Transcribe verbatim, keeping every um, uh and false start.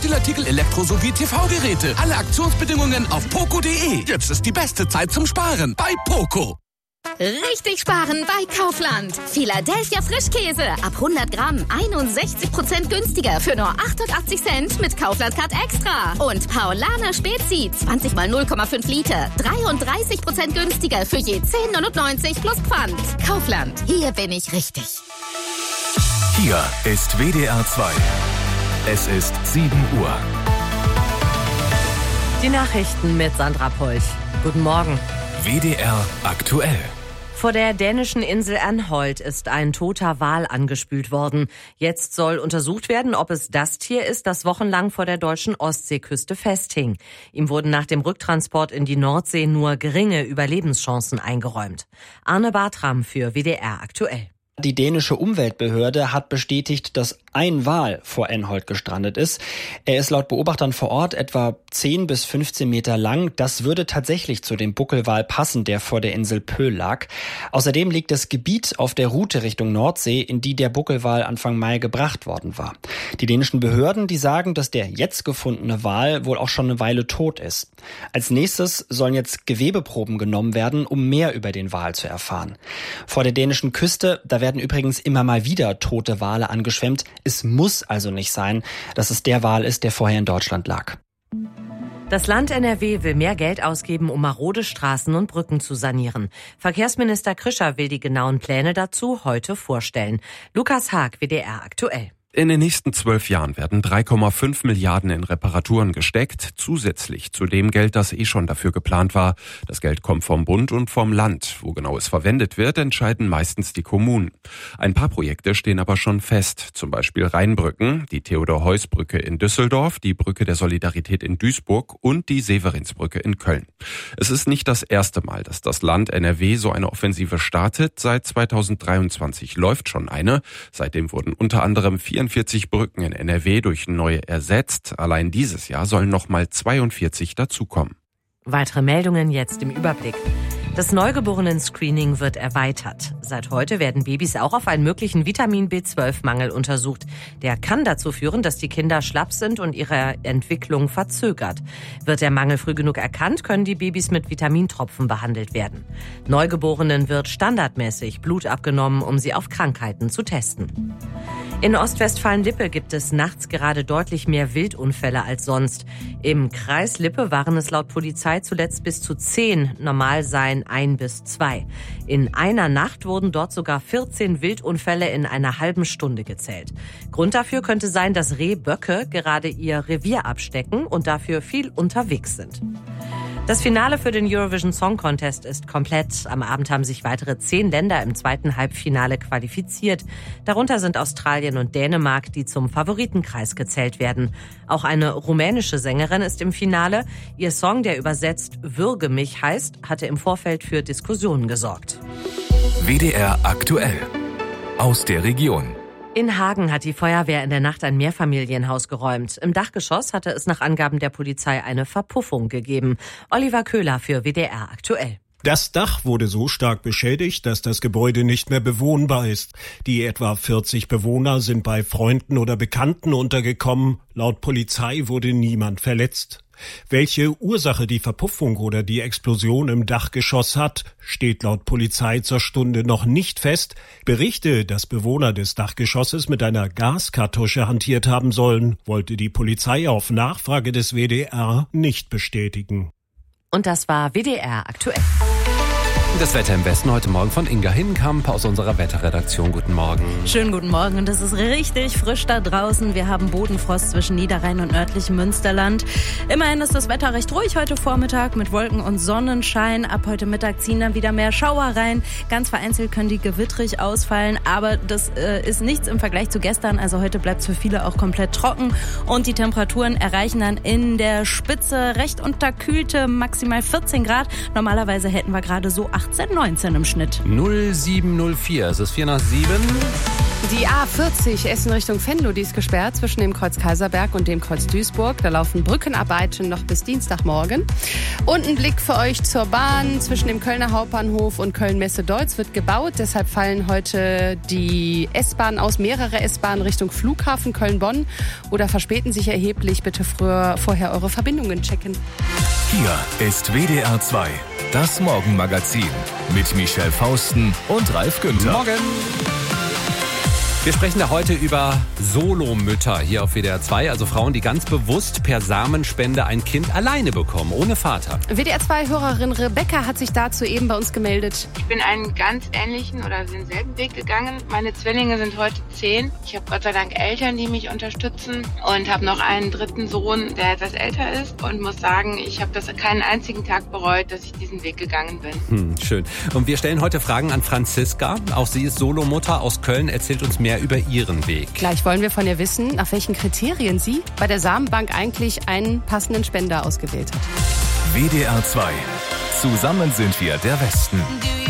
Spieleartikel, Elektro- sowie T V-Geräte. Alle Aktionsbedingungen auf poco punkt de. Jetzt ist die beste Zeit zum Sparen bei Poco. Richtig sparen bei Kaufland. Philadelphia Frischkäse. Ab hundert Gramm einundsechzig Prozent günstiger für nur achtundachtzig Cent mit Kaufland Card Extra. Und Paulaner Spezi. zwanzig mal null Komma fünf Liter. dreiunddreißig Prozent günstiger für je zehn neunundneunzig plus Pfand. Kaufland. Hier bin ich richtig. Hier ist W D R zwei. Es ist sieben Uhr. Die Nachrichten mit Sandra Polch. Guten Morgen. W D R aktuell. Vor der dänischen Insel Anholt ist ein toter Wal angespült worden. Jetzt soll untersucht werden, ob es das Tier ist, das wochenlang vor der deutschen Ostseeküste festhing. Ihm wurden nach dem Rücktransport in die Nordsee nur geringe Überlebenschancen eingeräumt. Arne Bartram für W D R aktuell. Die dänische Umweltbehörde hat bestätigt, dass ein Wal vor Anholt gestrandet ist. Er ist laut Beobachtern vor Ort etwa zehn bis fünfzehn Meter lang. Das würde tatsächlich zu dem Buckelwal passen, der vor der Insel Pöhl lag. Außerdem liegt das Gebiet auf der Route Richtung Nordsee, in die der Buckelwal Anfang Mai gebracht worden war. Die dänischen Behörden, die sagen, dass der jetzt gefundene Wal wohl auch schon eine Weile tot ist. Als nächstes sollen jetzt Gewebeproben genommen werden, um mehr über den Wal zu erfahren. Vor der dänischen Küste, da werden übrigens immer mal wieder tote Wale angeschwemmt. Es muss also nicht sein, dass es der Wal ist, der vorher in Deutschland lag. Das Land N R W will mehr Geld ausgeben, um marode Straßen und Brücken zu sanieren. Verkehrsminister Krischer will die genauen Pläne dazu heute vorstellen. Lukas Haag, W D R aktuell. In den nächsten zwölf Jahren werden drei Komma fünf Milliarden in Reparaturen gesteckt, zusätzlich zu dem Geld, das eh schon dafür geplant war. Das Geld kommt vom Bund und vom Land. Wo genau es verwendet wird, entscheiden meistens die Kommunen. Ein paar Projekte stehen aber schon fest, zum Beispiel Rheinbrücken, die Theodor-Heuss-Brücke in Düsseldorf, die Brücke der Solidarität in Duisburg und die Severinsbrücke in Köln. Es ist nicht das erste Mal, dass das Land N R W so eine Offensive startet. Seit zweitausenddreiundzwanzig läuft schon eine. Seitdem wurden unter anderem vierundvierzig Brücken in N R W durch neue ersetzt. Allein dieses Jahr sollen noch mal zweiundvierzig dazukommen. Weitere Meldungen jetzt im Überblick. Das Neugeborenen-Screening wird erweitert. Seit heute werden Babys auch auf einen möglichen Vitamin B zwölf Mangel untersucht. Der kann dazu führen, dass die Kinder schlapp sind und ihre Entwicklung verzögert. Wird der Mangel früh genug erkannt, können die Babys mit Vitamintropfen behandelt werden. Neugeborenen wird standardmäßig Blut abgenommen, um sie auf Krankheiten zu testen. In Ostwestfalen-Lippe gibt es nachts gerade deutlich mehr Wildunfälle als sonst. Im Kreis Lippe waren es laut Polizei zuletzt bis zu zehn, normal seien ein bis zwei. In einer Nacht wurden dort sogar vierzehn Wildunfälle in einer halben Stunde gezählt. Grund dafür könnte sein, dass Rehböcke gerade ihr Revier abstecken und dafür viel unterwegs sind. Das Finale für den Eurovision Song Contest ist komplett. Am Abend haben sich weitere zehn Länder im zweiten Halbfinale qualifiziert. Darunter sind Australien und Dänemark, die zum Favoritenkreis gezählt werden. Auch eine rumänische Sängerin ist im Finale. Ihr Song, der übersetzt Würge mich heißt, hatte im Vorfeld für Diskussionen gesorgt. W D R aktuell. Aus der Region. In Hagen hat die Feuerwehr in der Nacht ein Mehrfamilienhaus geräumt. Im Dachgeschoss hatte es nach Angaben der Polizei eine Verpuffung gegeben. Oliver Köhler für W D R aktuell. Das Dach wurde so stark beschädigt, dass das Gebäude nicht mehr bewohnbar ist. Die etwa vierzig Bewohner sind bei Freunden oder Bekannten untergekommen. Laut Polizei wurde niemand verletzt. Welche Ursache die Verpuffung oder die Explosion im Dachgeschoss hat, steht laut Polizei zur Stunde noch nicht fest. Berichte, dass Bewohner des Dachgeschosses mit einer Gaskartusche hantiert haben sollen, wollte die Polizei auf Nachfrage des W D R nicht bestätigen. Und das war W D R aktuell. Das Wetter im Westen heute Morgen von Inga Hinkamp aus unserer Wetterredaktion. Guten Morgen. Schönen guten Morgen und es ist richtig frisch da draußen. Wir haben Bodenfrost zwischen Niederrhein und nördlichem Münsterland. Immerhin ist das Wetter recht ruhig heute Vormittag mit Wolken und Sonnenschein. Ab heute Mittag ziehen dann wieder mehr Schauer rein. Ganz vereinzelt können die gewittrig ausfallen, aber das äh, ist nichts im Vergleich zu gestern. Also heute bleibt es für viele auch komplett trocken und die Temperaturen erreichen dann in der Spitze recht unterkühlte maximal vierzehn Grad. Normalerweise hätten wir gerade so achtzehn, neunzehn im Schnitt. null sieben null vier, es ist vier nach sieben. Die A vierzig Essen Richtung Venlo, die ist gesperrt zwischen dem Kreuz Kaiserberg und dem Kreuz Duisburg. Da laufen Brückenarbeiten noch bis Dienstagmorgen. Und ein Blick für euch zur Bahn. Zwischen dem Kölner Hauptbahnhof und Köln-Messe-Deutz wird gebaut. Deshalb fallen heute die S-Bahnen aus, mehrere S-Bahnen Richtung Flughafen Köln-Bonn oder verspäten sich erheblich. Bitte früher, vorher eure Verbindungen checken. Hier ist W D R zwei, das Morgenmagazin mit Michelle Fausten und Ralf Günther. Morgen! Wir sprechen da heute über Solomütter hier auf W D R zwei, also Frauen, die ganz bewusst per Samenspende ein Kind alleine bekommen, ohne Vater. W D R zwei-Hörerin Rebecca hat sich dazu eben bei uns gemeldet. Ich bin einen ganz ähnlichen oder denselben Weg gegangen. Meine Zwillinge sind heute zehn. Ich habe Gott sei Dank Eltern, die mich unterstützen und habe noch einen dritten Sohn, der etwas älter ist und muss sagen, ich habe das keinen einzigen Tag bereut, dass ich diesen Weg gegangen bin. Hm, schön. Und wir stellen heute Fragen an Franziska. Auch sie ist Solomutter aus Köln, erzählt uns mehr über ihren Weg. Gleich wollen wir von ihr wissen, nach welchen Kriterien sie bei der Samenbank eigentlich einen passenden Spender ausgewählt hat. W D R zwei. Zusammen sind wir der Westen.